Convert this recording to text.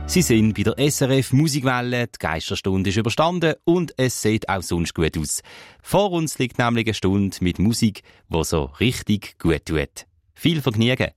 Sie sind bei der SRF Musikwelle, die Geisterstunde ist überstanden und es sieht auch sonst gut aus. Vor uns liegt nämlich eine Stunde mit Musik, die so richtig gut tut. Viel Vergnügen!